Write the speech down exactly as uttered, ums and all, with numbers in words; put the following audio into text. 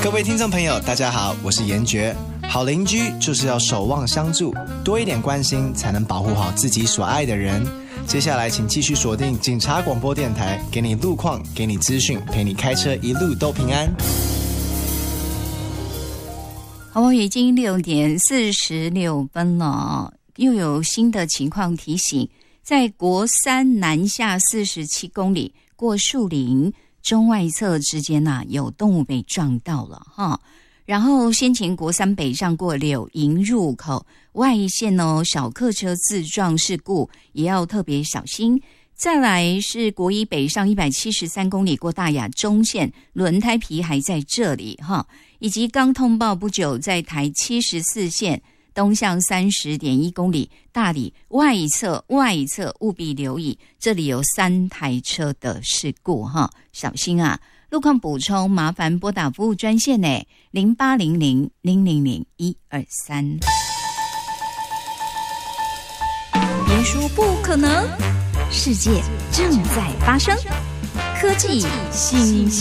各位听众朋友大家好，我是严爵。好邻居就是要守望相助，多一点关心才能保护好自己所爱的人。接下来请继续锁定警察广播电台，给你路况，给你资讯，陪你开车一路都平安。 好，已经六点四十六分了，又有新的情况提醒，在国三南下四十七公里过树林中外侧之间啊，有动物被撞到了哈。然后先前国三北上过柳营入口外线哦，小客车自撞事故也要特别小心。再来是国一北上一百七十三公里过大雅中线，轮胎皮还在这里哈。以及刚通报不久在台七十四线东向 三十点一公里大里外侧外侧务必留意，这里有三台车的事故哈，小心啊。路况补充麻烦拨打服务专线呢零八零零零零零一二三。别说不可能，世界正在发生，科技新